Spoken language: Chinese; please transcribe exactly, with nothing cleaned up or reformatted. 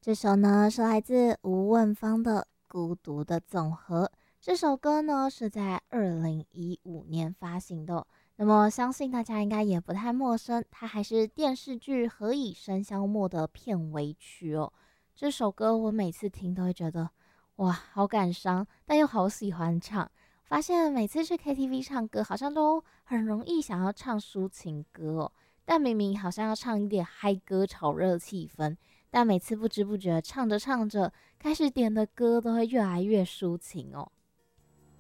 这首呢是来自吴汶芳的《孤独的总和》。这首歌呢是在二零一五年发行的哦，那么相信大家应该也不太陌生，它还是电视剧《何以笙箫默》的片尾曲哦。这首歌我每次听都会觉得哇，好感伤，但又好喜欢唱。发现每次去 K T V 唱歌，好像都很容易想要唱抒情歌哦，但明明好像要唱一点嗨歌炒热气氛，但每次不知不觉唱着唱着，开始点的歌都会越来越抒情哦。